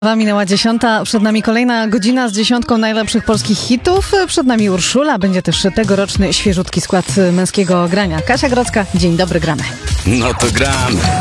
Minęła 10. Przed nami kolejna godzina z 10 najlepszych polskich hitów. Przed nami Urszula. Będzie też tegoroczny świeżutki skład męskiego grania. Kasia Grodzka, dzień dobry, gramy. No to gramy.